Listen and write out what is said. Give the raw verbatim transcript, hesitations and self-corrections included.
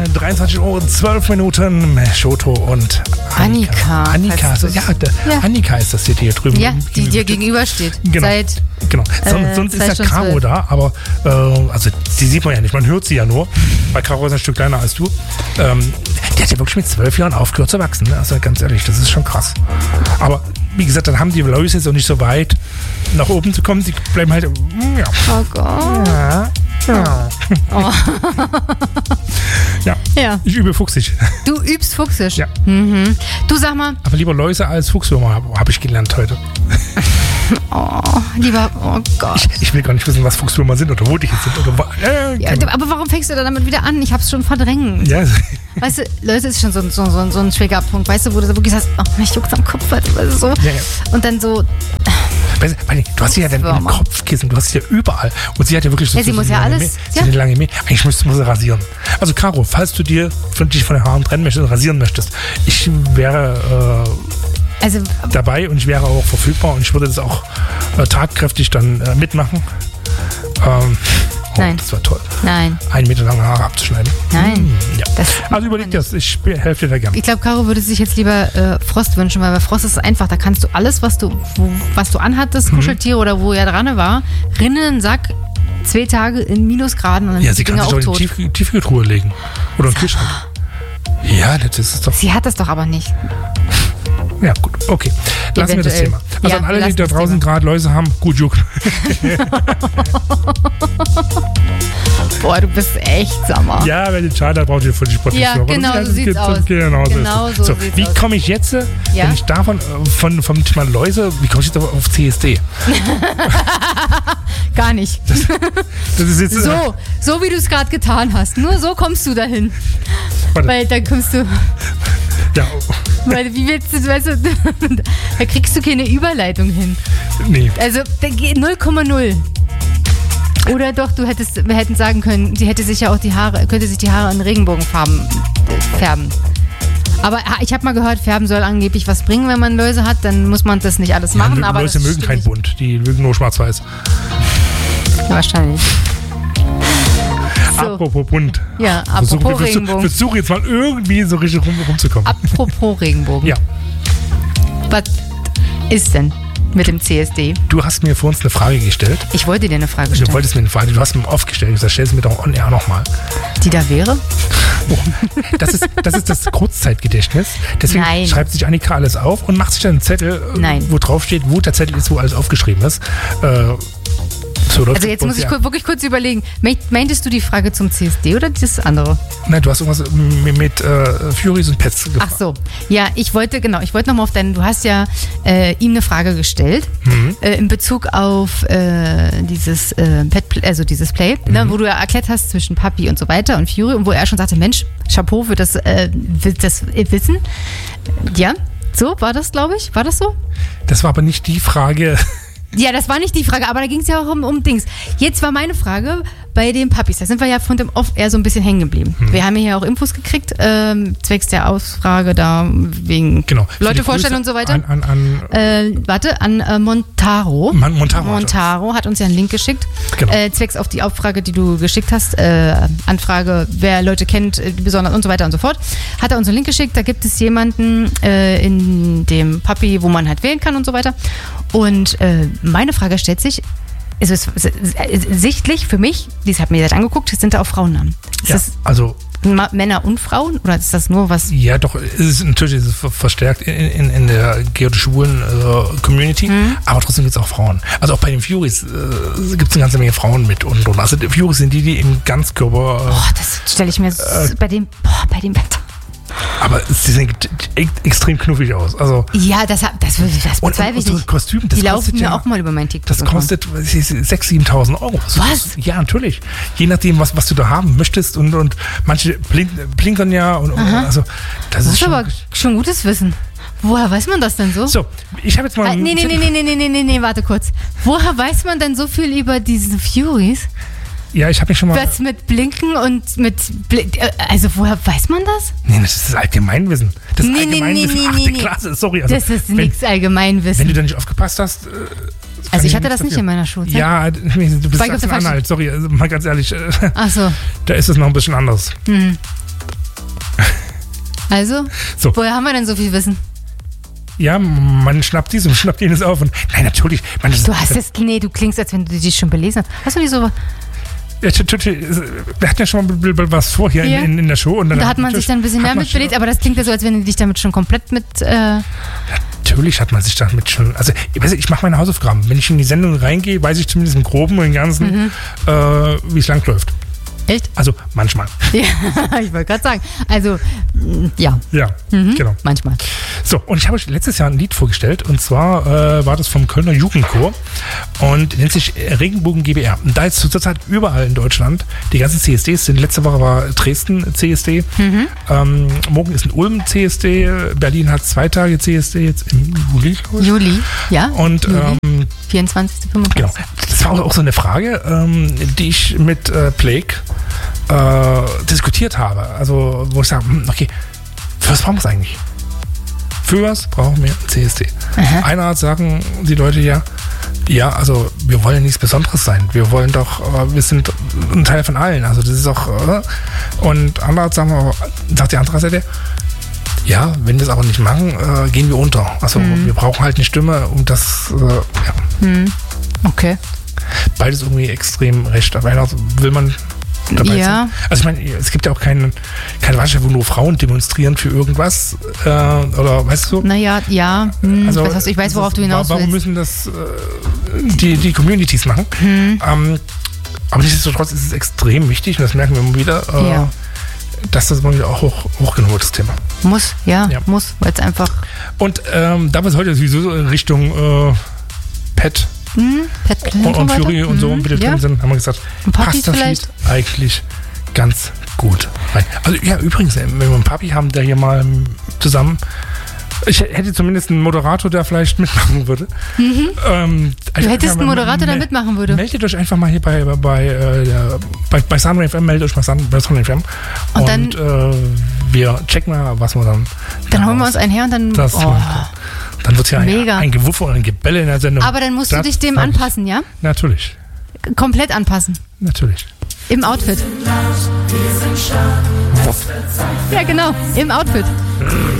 dreiundzwanzig Uhr und zwölf Minuten. Shoto und Annika. Annika, Annika, ja, der, ja. Annika ist das hier, die hier drüben. Ja, die dir gegenübersteht. Genau. Seit genau. Son, äh, sonst ist ja Caro da, aber äh, also die sieht man ja nicht, man hört sie ja nur. Weil Caro ist ein Stück kleiner als du. Ähm, die hat ja wirklich mit zwölf Jahren aufgehört zu wachsen. Ne? Also ganz ehrlich, das ist schon krass. Aber wie gesagt, dann haben die Läuse so nicht so weit nach oben zu kommen. Die bleiben halt. Ja. Oh Gott. Ja. Ja. Oh. ja. ja. Ich übe fuchsig. Du übst fuchsig? Ja. Mhm. Du sag mal. Aber lieber Läuse als Fuchswürmer habe hab ich gelernt heute. Oh, lieber, oh Gott. Ich, ich will gar nicht wissen, was Fuchswürmer sind oder wo die jetzt sind. Oder, äh, ja, aber warum fängst du da damit wieder an? Ich hab's schon verdrängt. Ja. Weißt du, Leute, ist schon so, so, so, so ein Triggerpunkt, weißt du, wo du wirklich sagst, oh, mich juckt am Kopf, weißt du, so. Ja, ja. Und dann so. Weißt du, du hast sie ja dann im Kopfkissen, du hast sie ja überall. Und sie hat ja wirklich so, ja, sie so, muss so ja lange alles. Mäh, sie ja. Hat eine lange Mäh. Eigentlich müsstest du sie rasieren. Also, Caro, falls du dir von, dich von den Haaren trennen möchtest und rasieren möchtest, ich wäre äh, also, dabei und ich wäre auch verfügbar und ich würde das auch äh, tatkräftig dann äh, mitmachen. Ähm, oh, Nein. Das war toll. Nein. Einen Meter lange Haare abzuschneiden. Nein. Hm, ja. Das also überleg dir das, ich helfe dir da gerne. Ich glaube, Caro würde sich jetzt lieber äh, Frost wünschen, weil bei Frost ist es einfach, da kannst du alles, was du, wo, was du anhattest, Kuscheltiere mhm. oder wo er dran war, rinnen in den Sack, zwei Tage in Minusgraden und dann ja, sind die sie kann sich doch in die Tief- Tiefkühltruhe legen. Oder in den Kühlschrank. Ja, das ist doch. Sie hat das doch aber nicht. Ja, gut, okay. Lassen Eventuell. wir das Thema. Also ja, an alle, die da draußen gerade Läuse haben, gut juckt. Boah, du bist echt Sommer. Ja, wenn ihr Schade braucht ihr von die Sport. Ja, genau so sieht's aus. Genau, genau so, so sieht's wie aus. komme ich jetzt, ja? wenn ich davon, von, vom Thema Läuse, wie komme ich jetzt aber auf C S D? Gar nicht. Das, das ist jetzt, so, so wie du es gerade getan hast. Nur so kommst du dahin. Warte. Weil dann kommst du... Ja. Weil, wie willst du, weißt du, da kriegst du keine Überleitung hin. Nee. Also null Komma null. Oder doch, du hättest, wir hätten sagen können, sie hätte sich ja auch die Haare, könnte sich die Haare in Regenbogenfarben färben. Aber ich habe mal gehört, Färben soll angeblich was bringen, wenn man Läuse hat, dann muss man das nicht alles machen. Ja, aber Läuse mögen kein Bunt, die mögen nur schwarz-weiß. Ja, wahrscheinlich. So. Apropos bunt. Ja, apropos Versuch, Regenbogen. Versuche jetzt mal irgendwie so richtig rum, rumzukommen. Apropos Regenbogen. Ja. Was ist denn mit dem C S D? Du hast mir vor uns eine Frage gestellt. Ich wollte dir eine Frage stellen. Du wolltest mir eine Frage, du hast mir aufgestellt. Ich sag, stell sie mir doch on air nochmal. Die da wäre? Oh, das, ist, das ist das Kurzzeitgedächtnis. Deswegen Nein. schreibt sich Annika alles auf und macht sich dann einen Zettel, Nein. wo drauf steht, wo der Zettel ist, wo alles aufgeschrieben ist. Äh, So, also jetzt muss ich ja. wirklich kurz überlegen, meintest du die Frage zum C S D oder das andere? Nein, du hast irgendwas mit, mit äh, Furies und Pets gefragt. Ach so, ja, ich wollte, genau, ich wollte nochmal auf deinen, du hast ja äh, ihm eine Frage gestellt, mhm. äh, in Bezug auf äh, dieses äh, Pet, also dieses Play, mhm. ne, wo du ja erklärt hast zwischen Papi und so weiter und Fury und wo er schon sagte, Mensch, Chapeau für das, äh, für das Wissen. Ja, so war das, glaube ich, war das so? Das war aber nicht die Frage... Ja, das war nicht die Frage, aber da ging es ja auch um, um Dings. Jetzt war meine Frage bei den Puppies. Da sind wir ja von dem Off eher so ein bisschen hängen geblieben. Hm. Wir haben ja auch Infos gekriegt, ähm, zwecks der Ausfrage da wegen genau. Leute vorstellen und so weiter. An, an, an äh, warte, an äh, Montaro. Man, Montaro. Montaro hat uns ja einen Link geschickt. Genau. Äh, zwecks auf die Abfrage, die du geschickt hast. Äh, Anfrage, wer Leute kennt, äh, besonders und so weiter und so fort. Hat er uns einen Link geschickt. Da gibt es jemanden äh, in dem Puppy, wo man halt wählen kann und so weiter. Und äh, meine Frage stellt sich, es ist sichtlich für mich, dies hat mir das angeguckt, sind da auch Frauennamen. Ist ja, das also Ma- Männer und Frauen oder ist das nur was? Ja, doch, es ist natürlich ist es verstärkt in, in, in der geo-schwulen äh, Community, mhm. aber trotzdem gibt es auch Frauen. Also auch bei den Furies äh, gibt es eine ganze Menge Frauen mit und, und also die Furies sind die, die im Ganzkörper. Äh, Boah, das stelle ich mir äh, bei dem, boah, bei dem Wetter. Aber sie sehen extrem knuffig aus. Also ja, das, das, das bezweifle ich nicht. Kostüm, das die laufen mir ja, auch mal über mein TikTok. Das kostet sechstausend, siebentausend Euro. Was? Ja, natürlich. Je nachdem, was, was du da haben möchtest. Und, und manche blink, blinkern ja. Und, und, also, das, das ist, ist schon, aber schon gutes Wissen. Woher weiß man das denn so? So, ich habe jetzt mal... Ah, nee, nee, nee, nee, nee, nee, nee, nee, warte kurz. Woher weiß man denn so viel über diese Furies? Ja, ich habe mich schon mal... Was mit Blinken und mit... Bl- also woher weiß man das? Nee, das ist das Allgemeinwissen. Das nee, Allgemeinwissen, nee, nee, achte nee, Klasse, sorry. Also, das ist nichts Allgemeinwissen. Wenn du da nicht aufgepasst hast... Äh, also ich hatte das nicht in meiner Schulzeit. Ja, du bist Sachsen-Anhalt, sorry, also mal ganz ehrlich. Äh, Ach so. Da ist es noch ein bisschen anders. Mhm. Also, So. woher haben wir denn so viel Wissen? Ja, man schnappt dies und schnappt jenes auf. Und nein, natürlich. Man, Du hast jetzt, nee, du klingst, als wenn du dich schon belesen hast. Hast du nicht so... Ja, t- t- t- wir hatten ja schon mal was vor hier Ja. in, in, in der Show. Und dann Da hat man sich dann ein bisschen mehr hat man mit belesen, aber das klingt ja so, als wenn du dich damit schon komplett mit... Äh, Natürlich hat man sich damit schon. Also, ich, weiß nicht, ich mache meine Hausaufgaben. Wenn ich in die Sendung reingehe, weiß ich zumindest im Groben und im Ganzen, Mhm. äh, wie es lang läuft. echt? Also, manchmal. Ja, ich wollte gerade sagen. Also, mh, ja, Ja, Mhm. genau. manchmal. So, und ich habe euch letztes Jahr ein Lied vorgestellt. Und zwar äh, war das vom Kölner Jugendchor und nennt sich Regenbogen G B R. Und da jetzt zurzeit überall in Deutschland die ganzen C S Ds sind. Letzte Woche war Dresden C S D. Mhm. Ähm, morgen ist in Ulm C S D. Berlin hat zwei Tage C S D jetzt im Juli, glaube ich. Juli, ja? Und Juli. ähm, vierundzwanzigsten genau, fünfundzwanzigsten das war auch so eine Frage, ähm, die ich mit äh, Plague äh, diskutiert habe. Also, wo ich sage, hm, okay, für was brauchen wir es eigentlich? Für was brauchen wir C S D? Aha. Einerseits sagen die Leute ja, ja, also wir wollen nichts Besonderes sein. Wir wollen doch, äh, wir sind ein Teil von allen. Also das ist auch, äh, und andererseits sagen wir, sagt die andere Seite, ja, wenn wir es aber nicht machen, äh, gehen wir unter. Also Mhm. wir brauchen halt eine Stimme, um das, äh, ja, Hm. Okay. beides irgendwie extrem recht. Aber einerseits will man dabei Ja. sein. Also ich meine, es gibt ja auch keinen, keine Veranstaltung, wo nur Frauen demonstrieren für irgendwas. Äh, oder weißt du? Naja, ja. Hm, Also, was heißt, ich weiß, worauf du hinaus Warum willst. müssen das äh, die, die Communities machen? Hm. Ähm, aber nichtsdestotrotz ist es extrem wichtig, und das merken wir immer wieder, äh, Ja. dass das mal auch hoch, hochgenommen wird, das Thema. Muss, ja, Ja. muss, weil es einfach... Und ähm, da wir es heute sowieso so in Richtung äh, Pet Hm, Pat und, und weiter. Fury und so Hm, bitte ja. drin sind, haben wir gesagt, Und Puppies passt das vielleicht? Lied eigentlich ganz gut rein. Also ja, übrigens, wenn wir einen Papi haben, der hier mal ähm, zusammen, ich hätte zumindest einen Moderator, der vielleicht mitmachen würde. Ähm, Du einfach hättest einen mal- Moderator, der mel- mitmachen würde. Meldet euch einfach mal hier bei, bei, bei, äh, der, bei, bei Sunray F M, meldet euch mal Sun, bei Sunray F M. Und Und, dann- äh, wir checken mal, was wir dann. Dann holen wir uns einen her und dann... Das Oh. Dann wird es ja ein, Mega. ein Gewuffe und ein Gebelle in der Sendung. Aber dann musst du Das dich dem sag ich. anpassen, ja? Natürlich, Komplett anpassen. natürlich. Im Outfit. Ja, genau. Im Outfit.